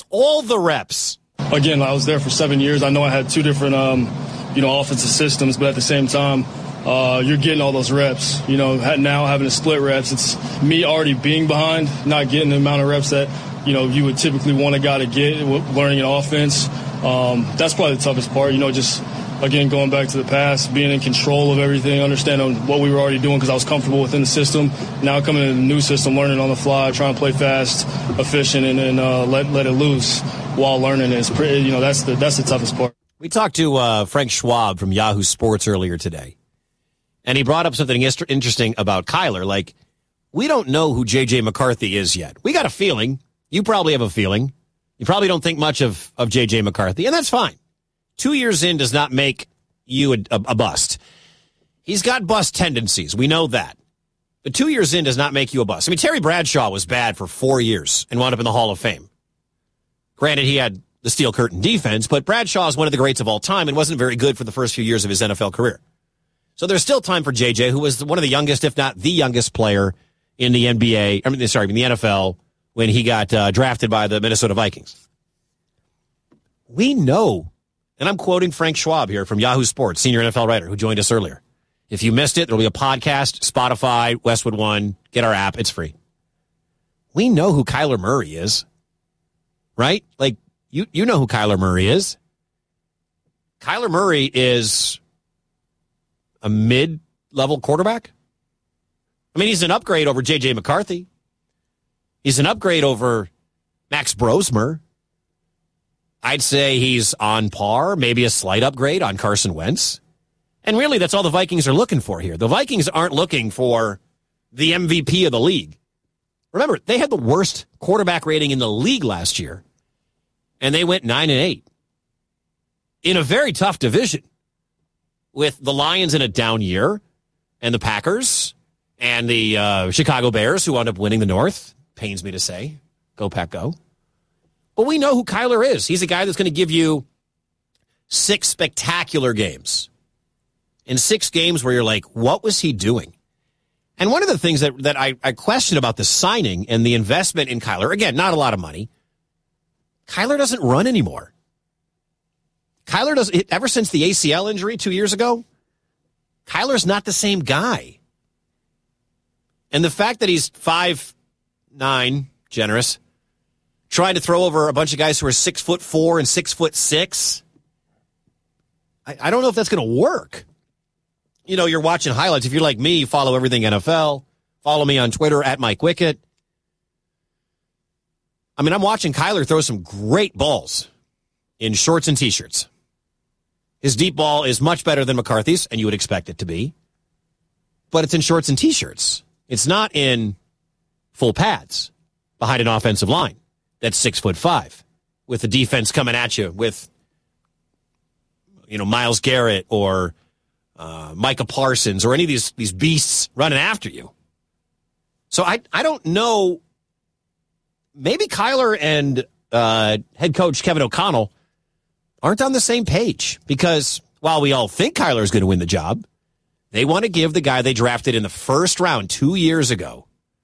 all the reps. Again, I was there for 7 years. I know I had two different, offensive systems, but at the same time, you're getting all those reps. Now having to split reps, it's me already being behind, not getting the amount of reps that, you would typically want a guy to get learning an offense. That's probably the toughest part, just, again, going back to the past, being in control of everything, understanding what we were already doing because I was comfortable within the system. Now coming into the new system, learning on the fly, trying to play fast, efficient, and let it loose while learning is pretty, that's the toughest part. We talked to Frank Schwab from Yahoo Sports earlier today, and he brought up something interesting about Kyler. Like, we don't know who J.J. McCarthy is yet. We got a feeling. You probably have a feeling. You probably don't think much of J.J. McCarthy, and that's fine. 2 years in does not make you a bust. He's got bust tendencies. We know that. But 2 years in does not make you a bust. I mean, Terry Bradshaw was bad for 4 years and wound up in the Hall of Fame. Granted, he had the steel curtain defense, but Bradshaw is one of the greats of all time and wasn't very good for the first few years of his NFL career. So there's still time for JJ, who was one of the youngest, if not the youngest player in the in the NFL when he got drafted by the Minnesota Vikings. We know, and I'm quoting Frank Schwab here from Yahoo Sports, senior NFL writer who joined us earlier. If you missed it, there'll be a podcast, Spotify, Westwood One, get our app, it's free. We know who Kyler Murray is, right? Like, you know who Kyler Murray is. Kyler Murray is a mid-level quarterback. I mean, he's an upgrade over J.J. McCarthy. He's an upgrade over Max Brosmer. I'd say he's on par, maybe a slight upgrade on Carson Wentz. And really, that's all the Vikings are looking for here. The Vikings aren't looking for the MVP of the league. Remember, they had the worst quarterback rating in the league last year, and they went 9-8 in a very tough division with the Lions in a down year and the Packers and the Chicago Bears, who wound up winning the North. Pains me to say. Go, Pack, go. But we know who Kyler is. He's a guy that's going to give you 6 spectacular games. In 6 games where you're like, what was he doing? And one of the things that I question about the signing and the investment in Kyler, again, not a lot of money, Kyler doesn't run anymore. Kyler doesn't, ever since the ACL injury 2 years ago, Kyler's not the same guy. And the fact that he's 5'9", generous, trying to throw over a bunch of guys who are 6'4" and 6'6", I don't know if that's going to work. You're watching highlights. If you're like me, you follow everything NFL. Follow me on Twitter at Mike Wickett. I mean, I'm watching Kyler throw some great balls in shorts and T-shirts. His deep ball is much better than McCarthy's, and you would expect it to be. But it's in shorts and T-shirts. It's not in full pads behind an offensive line that's 6'5", with the defense coming at you with, Myles Garrett or Micah Parsons or any of these beasts running after you. So I don't know. Maybe Kyler and head coach Kevin O'Connell aren't on the same page, because while we all think Kyler is going to win the job, they want to give the guy they drafted in the first round 2 years ago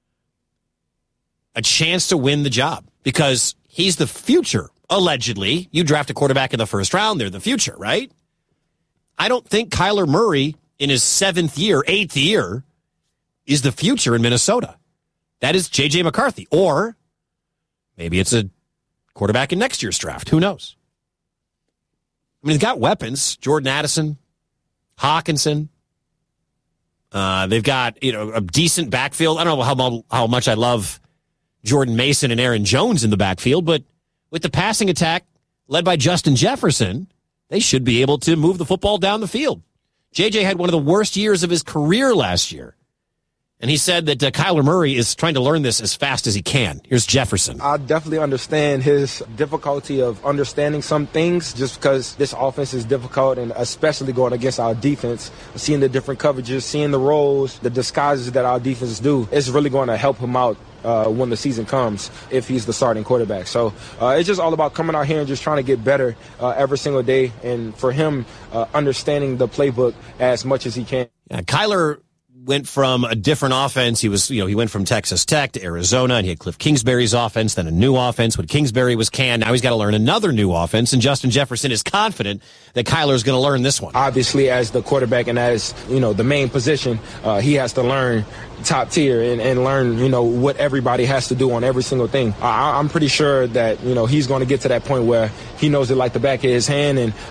a chance to win the job, because he's the future. Allegedly, you draft a quarterback in the first round, they're the future, right? I don't think Kyler Murray in his 8th year, is the future in Minnesota. That is J.J. McCarthy. Or maybe it's a quarterback in next year's draft. Who knows? I mean, he's got weapons. Jordan Addison, Hawkinson. They've got, a decent backfield. I don't know how much I love Jordan Mason and Aaron Jones in the backfield, but with the passing attack led by Justin Jefferson, they should be able to move the football down the field. JJ had one of the worst years of his career last year. And he said that Kyler Murray is trying to learn this as fast as he can. Here's Jefferson. I definitely understand his difficulty of understanding some things, just because this offense is difficult, and especially going against our defense, seeing the different coverages, seeing the roles, the disguises that our defense do. It's really going to help him out when the season comes, if he's the starting quarterback. So it's just all about coming out here and just trying to get better every single day, and for him, understanding the playbook as much as he can. Yeah, Kyler went from a different offense. He went from Texas Tech to Arizona, and he had Cliff Kingsbury's offense, then a new offense when Kingsbury was canned. Now he's got to learn another new offense, and Justin Jefferson is confident that Kyler's going to learn this one. Obviously, as the quarterback and as, the main position, he has to learn top tier and learn, what everybody has to do on every single thing. I'm pretty sure that, he's going to get to that point where he knows it like the back of his hand, and